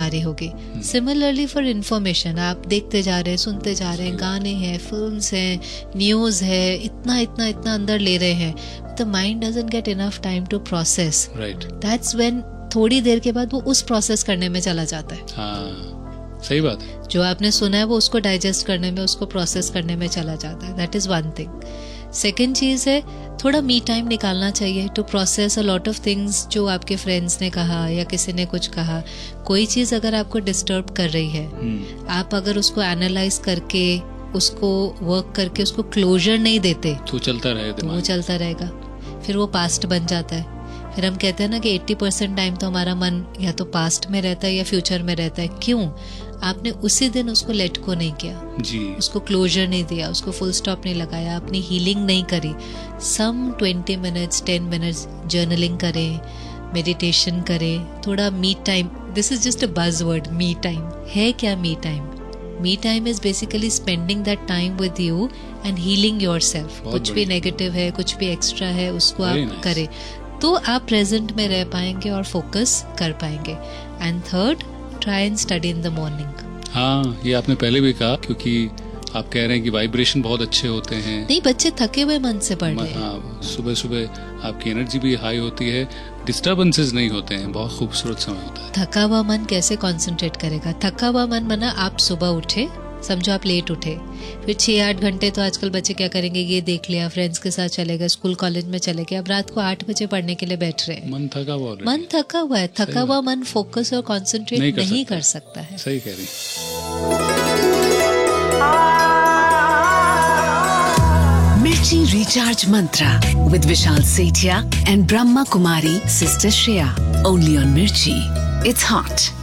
बीमारी होगी। Similarly for information, आप देखते जा रहे हैं, सुनते जा रहे हैं, गाने हैं, फिल्म्स हैं, न्यूज़ है, इतना इतना इतना अंदर ले रहे हैं, the mind doesn't get enough time to process. That's when थोड़ी देर के बाद वो उस प्रोसेस करने में चला जाता है। हाँ, सही बात है। जो आपने सुना है वो उसको डाइजेस्ट करने में, उसको प्रोसेस करने में चला जाता है। That is one thing. Second चीज़ है, थोड़ा मी टाइम निकालना चाहिए to process a lot of things जो आपके फ्रेंड्स ने कहा या किसी ने कुछ कहा। कोई चीज़ अगर आपको डिस्टर्ब कर रही है, आप अगर उसको एनालाइज करके, उसको वर्क करके उसको क्लोजर नहीं देते तो चलता रहे, तो वो चलता रहेगा, फिर वो पास्ट बन जाता है। फिर हम कहते हैं ना कि 80% टाइम तो हमारा मन या तो पास्ट में रहता है या फ्यूचर में रहता है। क्यों? आपने उसी दिन उसको लेट को नहीं किया जी, उसको क्लोजर नहीं दिया, उसको फुल स्टॉप नहीं लगाया, अपनी हीलिंग नहीं करी। सम 20 मिनट्स 10 मिनट्स जर्नलिंग करें, मेडिटेशन करें, थोड़ा me time. This is just a buzz word, me time है क्या? Me time, me time is basically spending that time with you and healing yourself. कुछ भी नेगेटिव है, कुछ भी एक्स्ट्रा है, उसको आप करें तो आप प्रेजेंट में रह पाएंगे और फोकस कर पाएंगे। And third, try and study in the morning. हाँ, ये आपने पहले भी कहा, क्योंकि आप कह रहे हैं कि वाइब्रेशन बहुत अच्छे होते हैं। नहीं, बच्चे थके हुए मन से पढ़ रहे हैं। हाँ, सुबह सुबह आपकी एनर्जी भी हाई होती है, डिस्टर्बेंसेस नहीं होते हैं, बहुत खूबसूरत समय होता है। थका हुआ मन कैसे कंसंट्रेट करेगा? थका हुआ मन माना आप सुबह उठे, समझो आप लेट उठे, फिर 6-8 घंटे तो आजकल बच्चे क्या करेंगे, ये देख लिया, फ्रेंड्स के साथ चले गए, स्कूल कॉलेज में चले गए, अब रात को 8 बजे पढ़ने के लिए बैठ रहे हैं। मन थका हुआ है। थका हुआ मन फोकस और कंसंट्रेट नहीं कर सकता है। सही कह रही। मिर्ची recharge Mantra with Vishal Sethia and Brahma Kumari Sister Shreya, only on Mirchi. It's hot.